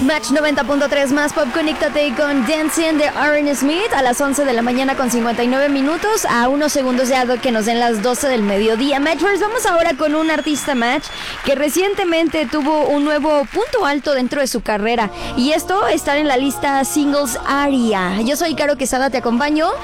Match 90.3 más pop, conéctate con Dancing de Aaron Smith a las 11 de la mañana con 59 minutos, a unos segundos ya que nos den las 12 del mediodía. Matchers, vamos ahora con un artista Match que recientemente tuvo un nuevo punto alto dentro de su carrera, y esto está en la lista Singles Aria. Yo soy Caro Quesada, te acompaño